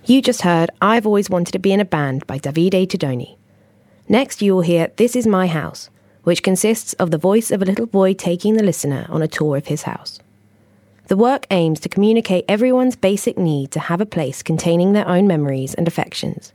You just heard I've Always Wanted to Be in a Band by Davide Tedoni. Next you will hear This Is My House, which consists of the voice of a little boy taking the listener on a tour of his house. The work aims to communicate everyone's basic need to have a place containing their own memories and affections.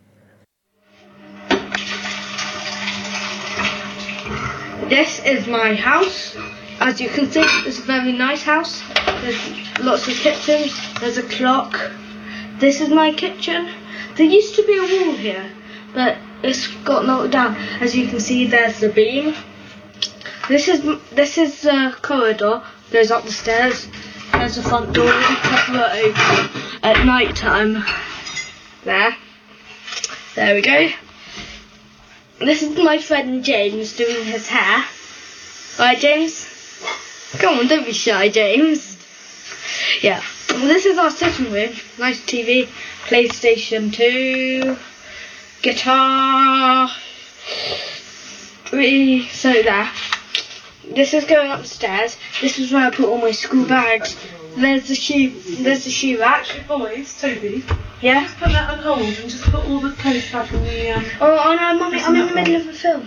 This is my house. As you can see, it's a very nice house. There's lots of kitchens, there's a clock. This is my kitchen. There used to be a wall here, but it's got knocked down. As you can see, there's the beam. This is the corridor, goes up the stairs. There's the front door, kept open at night time. There we go. This is my friend James doing his hair. Right, James? Come on, don't be shy, James. Yeah. Well, this is our sitting room. Nice TV, PlayStation 2, guitar, so there. This is going upstairs. This is where I put all my school bags. There's the shoe rack. Boys, Toby. Yeah? Just put that on hold and just put all the clothes back in the Oh no, Mummy, I'm in the middle of a film.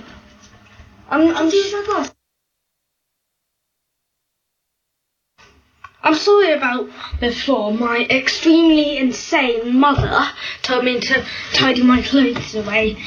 I'm sorry about before. My extremely insane mother told me to tidy my clothes away